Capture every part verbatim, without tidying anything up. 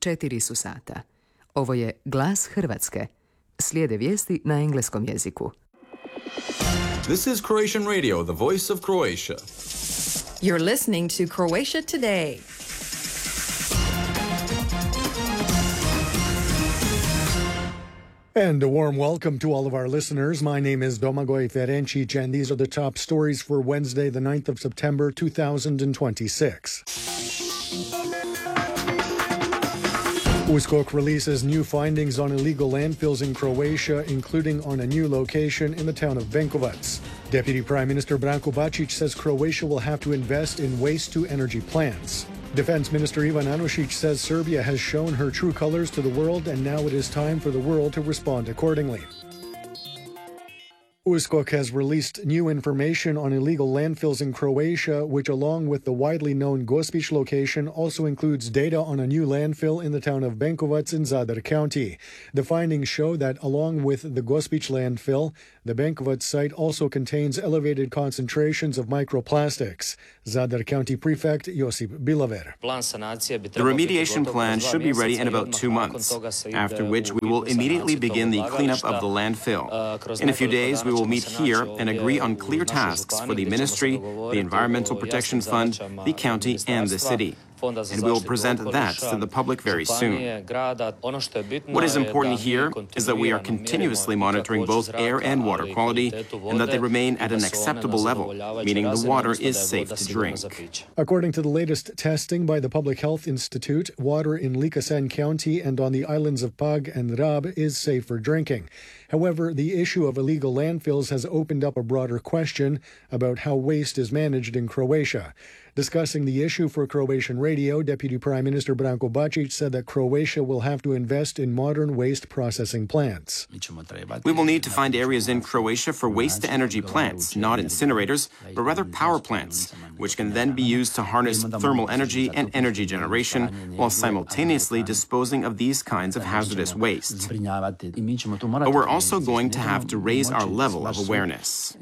četiri su sata. Ovo je Glas Hrvatske. Slijede vijesti na engleskom jeziku. This is Croatian Radio, the voice of Croatia. You're listening to Croatia Today. And a warm welcome to all of our listeners. My name is Domagoj Ferencic, and these are the top stories for Wednesday, the ninth of September, two thousand twenty-six. U S K O K releases new findings on illegal landfills in Croatia, including on a new location in the town of Benkovac. Deputy Prime Minister Branko Bačić says Croatia will have to invest in waste-to-energy plants. Defense Minister Ivan Anušić says Serbia has shown her true colors to the world, and now it is time for the world to respond accordingly. U S K O K has released new information on illegal landfills in Croatia, which, along with the widely known Gospić location, also includes data on a new landfill in the town of Benkovac in Zadar County. The findings show that, along with the Gospić landfill, the Benkovac site also contains elevated concentrations of microplastics. Zadar County Prefect Josip Bilaver. The remediation plan should be ready in about two months, after which we will immediately begin the cleanup of the landfill. In a few days, we will meet here and agree on clear tasks for the Ministry, the Environmental Protection Fund, the county, and the city. And we will present that to the public very soon. What is important here is that we are continuously monitoring both air and water quality, and that they remain at an acceptable level, meaning the water is safe to drink. According to the latest testing by the Public Health Institute, water in Likasen County and on the islands of Pag and Rab is safe for drinking. However, the issue of illegal landfills has opened up a broader question about how waste is managed in Croatia. Discussing the issue for Croatian radio, Deputy Prime Minister Branko Bačić said that Croatia will have to invest in modern waste processing plants. We will need to find areas in Croatia for waste-to-energy plants, not incinerators, but rather power plants, which can then be used to harness thermal energy and energy generation while simultaneously disposing of these kinds of hazardous waste. But we're also going to have to raise our level of awareness.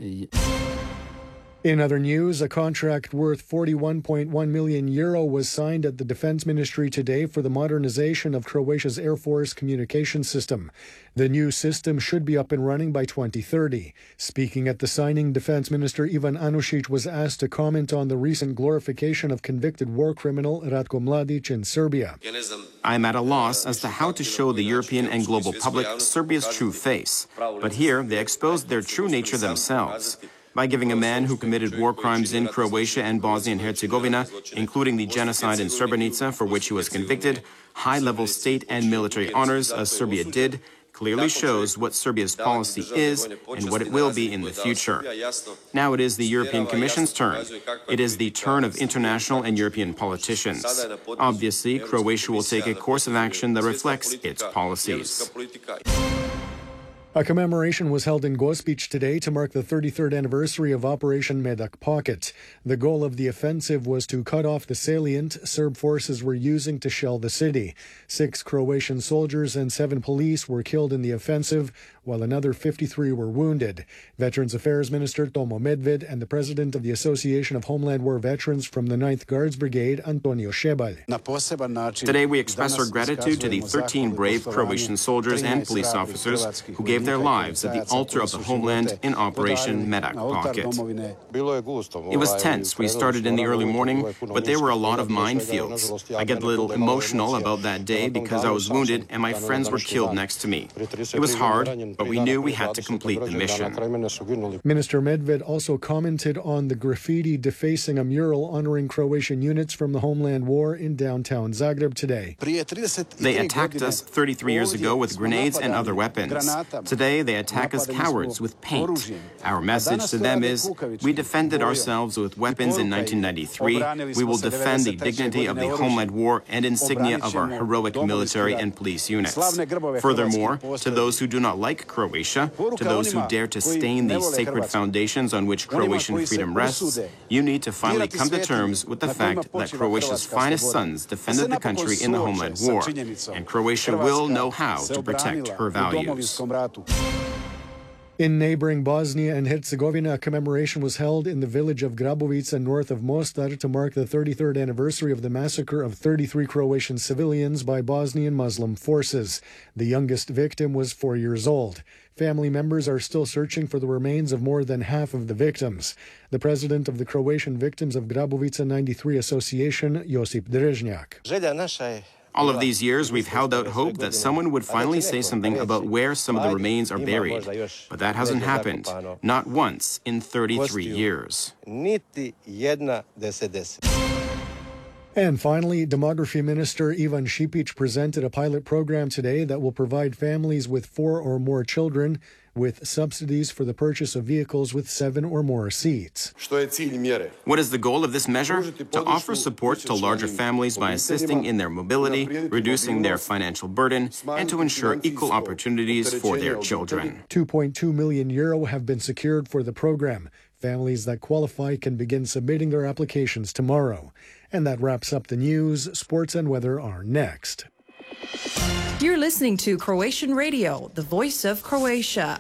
In other news, a contract worth forty-one point one million euro was signed at the Defense Ministry today for the modernization of Croatia's Air Force communication system. The new system should be up and running by twenty thirty. Speaking at the signing, Defense Minister Ivan Anušić was asked to comment on the recent glorification of convicted war criminal Ratko Mladić in Serbia. I'm at a loss as to how to show the European and global public Serbia's true face. But here, they exposed their true nature themselves by giving a man who committed war crimes in Croatia and Bosnia and Herzegovina, including the genocide in Srebrenica, for which he was convicted, high-level state and military honors, as Serbia did, clearly shows what Serbia's policy is and what it will be in the future. Now it is the European Commission's turn. It is the turn of international and European politicians. Obviously, Croatia will take a course of action that reflects its policies. A commemoration was held in Gospić today to mark the thirty-third anniversary of Operation Medak Pocket. The goal of the offensive was to cut off the salient Serb forces were using to shell the city. Six Croatian soldiers and seven police were killed in the offensive, while another fifty-three were wounded. Veterans Affairs Minister Tomo Medved and the President of the Association of Homeland War Veterans from the ninth Guards Brigade, Antonio Šebalj. Today we express our gratitude to the thirteen brave Croatian soldiers and police officers who gave their lives at the altar of the homeland in Operation Medak Pocket. It was tense. We started in the early morning, but there were a lot of minefields. I get a little emotional about that day because I was wounded and my friends were killed next to me. It was hard, but we knew we had to complete the mission. Minister Medved also commented on the graffiti defacing a mural honoring Croatian units from the Homeland War in downtown Zagreb today. They attacked us thirty-three years ago with grenades and other weapons. Today, they attack us cowards with paint. Our message to them is, we defended ourselves with weapons in nineteen ninety-three. We will defend the dignity of the Homeland War and insignia of our heroic military and police units. Furthermore, to those who do not like Croatia, to those who dare to stain the sacred foundations on which Croatian freedom rests, you need to finally come to terms with the fact that Croatia's finest sons defended the country in the Homeland War, and Croatia will know how to protect her values. In neighboring Bosnia and Herzegovina, a commemoration was held in the village of Grabovica north of Mostar to mark the thirty-third anniversary of the massacre of thirty-three Croatian civilians by Bosnian Muslim forces. The youngest victim was four years old. Family members are still searching for the remains of more than half of the victims. The president of the Croatian Victims of Grabovica ninety-three Association, Josip Drežnjak. All of these years, we've held out hope that someone would finally say something about where some of the remains are buried. But that hasn't happened, not once in thirty-three years. And finally, Demography Minister Ivan Šipić presented a pilot program today that will provide families with four or more children with subsidies for the purchase of vehicles with seven or more seats. What is the goal of this measure? To offer support to larger families by assisting in their mobility, reducing their financial burden, and to ensure equal opportunities for their children. two point two million euro have been secured for the program. Families that qualify can begin submitting their applications tomorrow. And that wraps up the news. Sports and weather are next. You're listening to Croatian Radio, the voice of Croatia.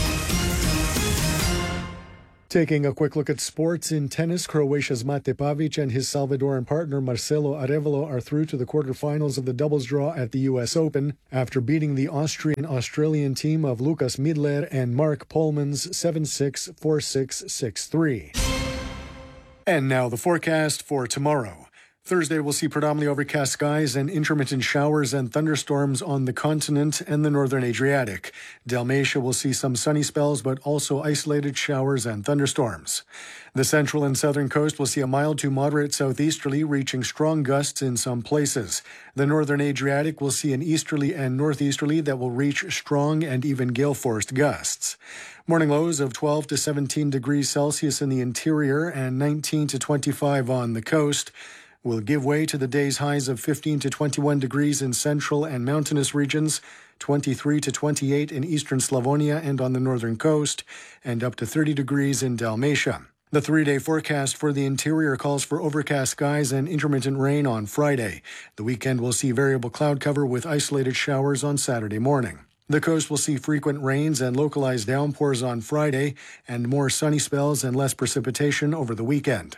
Taking a quick look at sports in tennis, Croatia's Mate Pavic and his Salvadoran partner Marcelo Arevalo are through to the quarterfinals of the doubles draw at the U S Open after beating the Austrian-Australian team of Lukas Midler and Mark Polmans seven six, four six, six three. And now the forecast for tomorrow. Thursday will see predominantly overcast skies and intermittent showers and thunderstorms on the continent and the northern Adriatic. Dalmatia will see some sunny spells, but also isolated showers and thunderstorms. The central and southern coast will see a mild to moderate southeasterly, reaching strong gusts in some places. The northern Adriatic will see an easterly and northeasterly that will reach strong and even gale-force gusts. Morning lows of twelve to seventeen degrees Celsius in the interior and nineteen to twenty-five on the coast will give way to the day's highs of fifteen to twenty-one degrees in central and mountainous regions, twenty-three to twenty-eight in eastern Slavonia and on the northern coast, and up to thirty degrees in Dalmatia. The three-day forecast for the interior calls for overcast skies and intermittent rain on Friday. The weekend will see variable cloud cover with isolated showers on Saturday morning. The coast will see frequent rains and localized downpours on Friday, and more sunny spells and less precipitation over the weekend.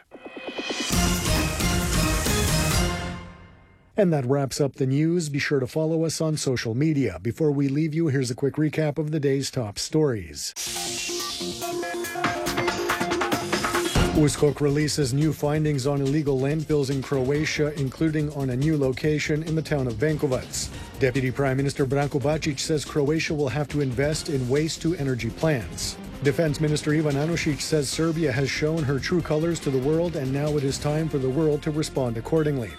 And that wraps up the news. Be sure to follow us on social media. Before we leave you, here's a quick recap of the day's top stories. U S K O K releases new findings on illegal landfills in Croatia, including on a new location in the town of Benkovac. Deputy Prime Minister Branko Bačić says Croatia will have to invest in waste-to-energy plants. Defense Minister Ivan Anušić says Serbia has shown her true colors to the world, and now it is time for the world to respond accordingly.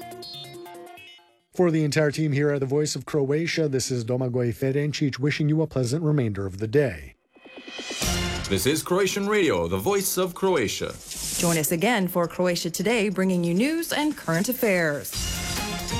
For the entire team here at the Voice of Croatia, this is Domagoj Ferencic wishing you a pleasant remainder of the day. This is Croatian Radio, the voice of Croatia. Join us again for Croatia Today, bringing you news and current affairs.